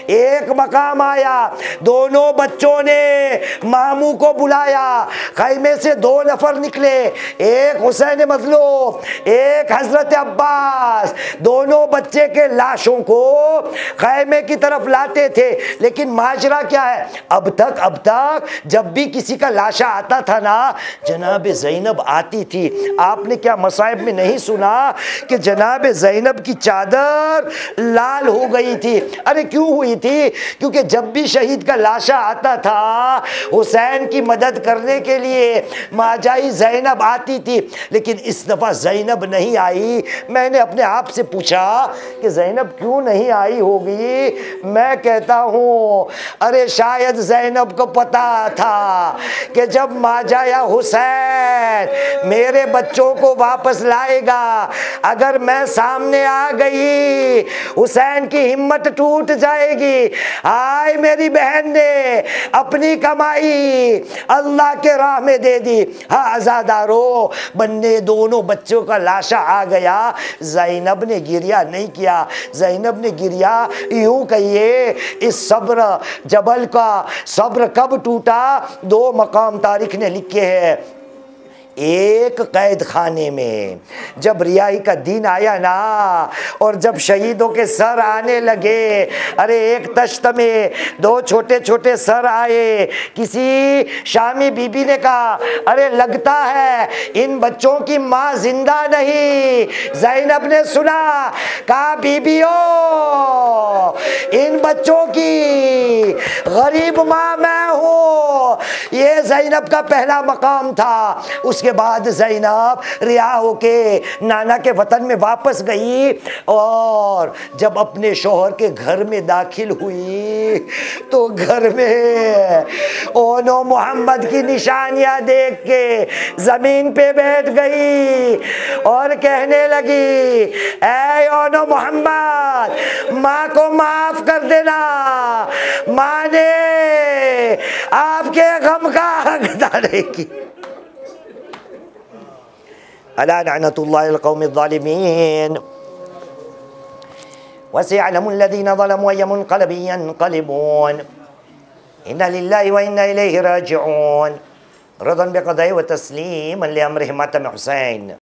एक मकाम आया, दोनों बच्चों ने मामू को बुलाया, खैमे से 2 नफर निकले, एक हुसैन मजलूम, एक हजरत अब्बास। दोनों बच्चे के लाशों को खैमे की तरफ लाते थे। लेकिन माजरा क्या है, अब तक जब भी किसी का लाशा आता था ना, जनाब ज़ैनब आती थी। आपने क्या मसाइब में नहीं सुना कि जनाब ज़ैनब की चादर लाल हो गई थी? अरे क्यों हुई थी? क्योंकि जब भी शहीद का लाशा आता था, हुसैन की मदद करने के लिए माजाई ज़ैनब आती थी। लेकिन इस दफ़ा ज़ैनब नहीं आई। मैंने अपने आप से पूछा कि ज़ैनब क्यों नहीं आई होगी? मैं कहता हूँ अरे शायद ज़ैनब को पता था कि जब माजाया हुसैन मेरे बच्चों को वापस लाएगा, अगर मैं सामने आ गई हुसैन की हिम्मत टूट जाएगी। आय मेरी बहन ने अपनी कमाई अल्लाह के राह में दे दी। हाँ आज़ादारो बनने दोनों बच्चों का लाशा आ गया, ज़ैनब ने गिरिया नहीं किया। ज़ैनब ने गिरिया यूं कहिए, इस सब्र जबल का सब्र कब टूटा? 2 मकाम तारीख ने लिखे हैं। एक कैद खाने में जब रिहाई का दिन आया ना, और जब शहीदों के सर आने लगे, अरे एक तश्त में 2 छोटे छोटे सर आए। किसी शामी बीबी ने कहा अरे लगता है इन बच्चों की माँ जिंदा नहीं। ज़ैनब ने सुना, कहा बीबियों इन बच्चों की गरीब माँ मैं हूँ। ये ज़ैनब का पहला मकाम था। उसके बाद ज़ैनब रिहा होके नाना के वतन में वापस गई, और जब अपने शौहर के घर में दाखिल हुई तो घर में ओनो मोहम्मद की निशानियां देख के ज़मीन पे बैठ गई और कहने लगी, ऐ ओनो मोहम्मद माँ को माफ कर देना, माँ ने आपके गम का हकदार की। अला लअनतुल्लाहि अल कौमिज़ ज़ालिमीन वसयअलमुल लज़ीना ज़लमू अय्य मुनक़लबिन यनक़लिबून इन्ना लिल्लाहि व इन्ना इलैहि राजिऊन रज़न बिक़ज़ाइ व तस्लीमन लिअम्रिहि मातम हुसैन।